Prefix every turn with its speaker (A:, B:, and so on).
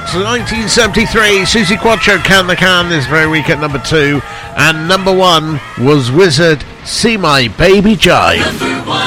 A: charts. 1973, Susie Quatro, Can the Can, this very week at number 2. And number 1 was Wizard, See My Baby Jive.